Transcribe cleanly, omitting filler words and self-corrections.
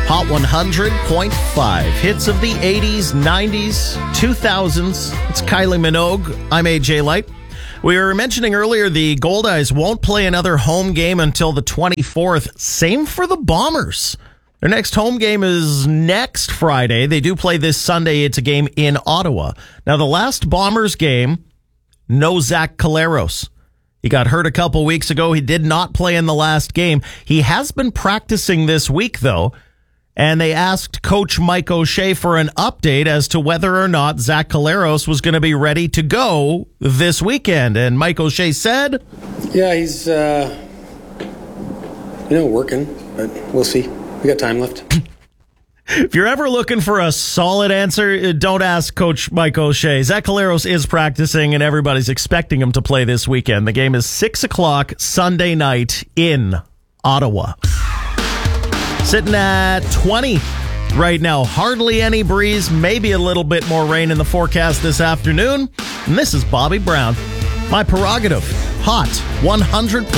Hot 100.5. Hits of the 80s, 90s, 2000s. It's Kylie Minogue. I'm AJ Light. We were mentioning earlier the Goldeyes won't play another home game until the 24th. Same for the Bombers. Their next home game is next Friday. They do play this Sunday. It's a game in Ottawa. Now, the last Bombers game, no Zach Collaros. He got hurt a couple weeks ago. He did not play in the last game. He has been practicing this week, though, and they asked Coach Mike O'Shea for an update as to whether or not Zach Collaros was going to be ready to go this weekend. And Mike O'Shea said, "Yeah, he's, working, but we'll see. We got time left." If you're ever looking for a solid answer, don't ask Coach Mike O'Shea. Zach Collaros is practicing, and everybody's expecting him to play this weekend. The game is 6 o'clock Sunday night in Ottawa. Sitting at 20 right now. Hardly any breeze, maybe a little bit more rain in the forecast this afternoon. And this is Bobby Brown. My prerogative. Hot 100.